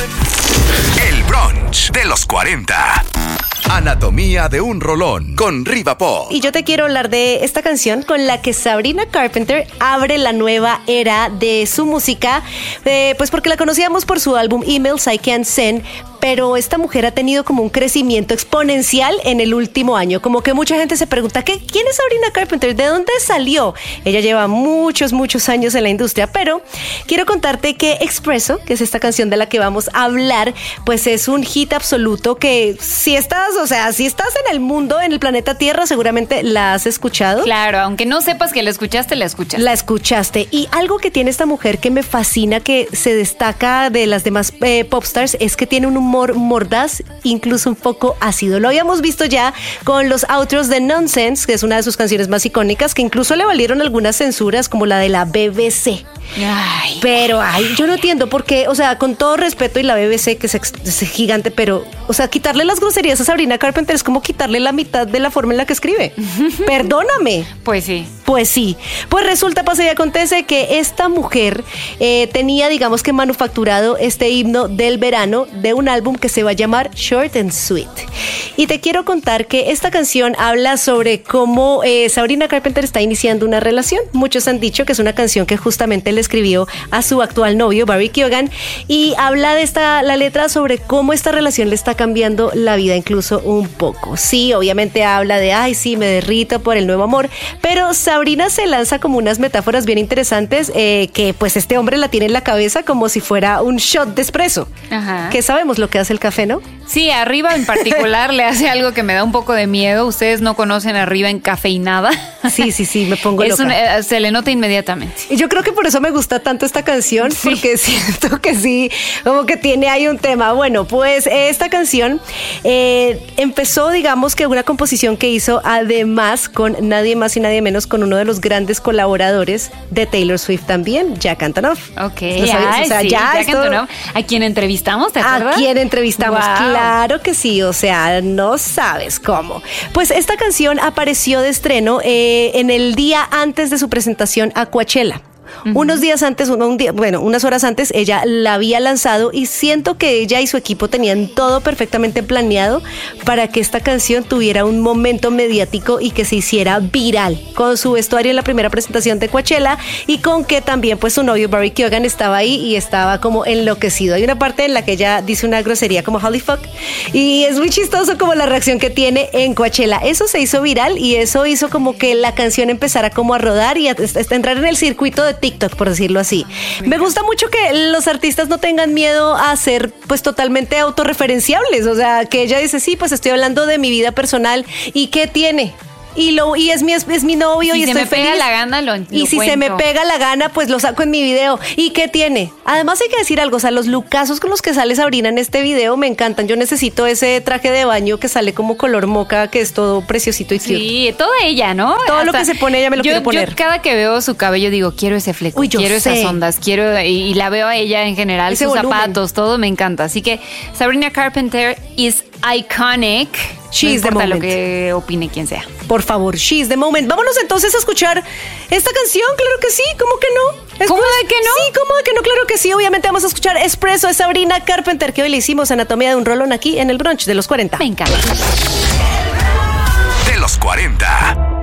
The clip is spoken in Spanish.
El brunch de los 40. Anatomía de un rolón con Riva Pop. Y yo te quiero hablar de esta canción con la que Sabrina Carpenter abre la nueva era de su música, pues porque la conocíamos por su álbum Emails I Can't Send, pero esta mujer ha tenido como un crecimiento exponencial en el último año. Como que mucha gente se pregunta, ¿quién es Sabrina Carpenter? ¿De dónde salió? Ella lleva muchos años en la industria, pero quiero contarte que Espresso, que es esta canción de la que vamos a hablar, pues es un hit absoluto que si estás en el mundo, en el planeta Tierra, seguramente la has escuchado. Claro, aunque no sepas que la escuchaste, la escuchaste. La escuchaste. Y algo que tiene esta mujer que me fascina, que se destaca de las demás popstars, es que tiene un humor mordaz, incluso un poco ácido. Lo habíamos visto ya con los outros de Nonsense, que es una de sus canciones más icónicas, que incluso le valieron algunas censuras, como la de la BBC. Pero yo no entiendo por qué, o sea, con todo respeto, y la BBC que es gigante, pero, o sea, quitarle las groserías a Sabrina Carpenter es como quitarle la mitad de la forma en la que escribe. Perdóname. Pues sí. Pues resulta, pasa y acontece que esta mujer tenía, digamos que manufacturado este himno del verano de un álbum que se va a llamar Short and Sweet. Y te quiero contar que esta canción habla sobre cómo Sabrina Carpenter está iniciando una relación. Muchos han dicho que es una canción que justamente le escribió a su actual novio, Barry Keoghan, y habla de la letra sobre cómo esta relación le está cambiando la vida incluso un poco. Sí, obviamente habla de, sí, me derrito por el nuevo amor, pero Sabrina se lanza como unas metáforas bien interesantes que pues este hombre la tiene en la cabeza como si fuera un shot de espresso. Ajá. Que sabemos lo que hace el café, ¿no? Sí, Arriba en particular le hace algo que me da un poco de miedo. Ustedes no conocen Arriba encafeinada. Sí, me pongo loca. Se le nota inmediatamente. Y yo creo que por eso me gusta tanto esta canción, porque siento que sí, como que tiene ahí un tema. Bueno, pues esta canción empezó, digamos que una composición que hizo además con nadie más y nadie menos, con uno de los grandes colaboradores de Taylor Swift también, Jack Antonoff. Ok, Jack Antonoff. ¿A quién entrevistamos, te acuerdas? ¿A quién entrevistamos? Wow. Claro que sí, o sea, no sabes cómo. Pues esta canción apareció de estreno en el día antes de su presentación a Coachella. Unos días antes, unas horas antes, ella la había lanzado y siento que ella y su equipo tenían todo perfectamente planeado para que esta canción tuviera un momento mediático y que se hiciera viral, con su vestuario en la primera presentación de Coachella y con que también pues su novio Barry Keoghan estaba ahí y estaba como enloquecido. Hay una parte en la que ella dice una grosería como holy fuck y es muy chistoso como la reacción que tiene en Coachella. Eso se hizo viral y eso hizo como que la canción empezara como a rodar y a entrar en el circuito de TikTok, por decirlo así. Me gusta mucho que los artistas no tengan miedo a ser pues totalmente autorreferenciables, o sea, que ella dice, sí, pues estoy hablando de mi vida personal y ¿qué tiene? Y es mi novio y estoy feliz. Si se me pega la gana, lo Y si se me pega la gana, pues lo saco en mi video. ¿Y qué tiene? Además hay que decir algo, o sea, los lookazos con los que sale Sabrina en este video me encantan. Yo necesito ese traje de baño que sale como color moca, que es todo preciosito y cute. Sí, toda ella, ¿no? Todo lo que se pone ella me lo quiero poner. Yo cada que veo su cabello digo, quiero ese fleco, quiero esas ondas, y la veo a ella en general, ese sus volumen. Zapatos, todo me encanta. Así que Sabrina Carpenter is iconic. She's the moment. Lo que opine quien sea. Por favor, she's the moment. Vámonos entonces a escuchar esta canción. Claro que sí, ¿cómo que no? ¿Cómo de que no? Sí, ¿cómo de que no? Claro que sí. Obviamente vamos a escuchar Espresso de Sabrina Carpenter, que hoy le hicimos Anatomía de un rolón aquí en el brunch de los 40. Me encanta. De los 40.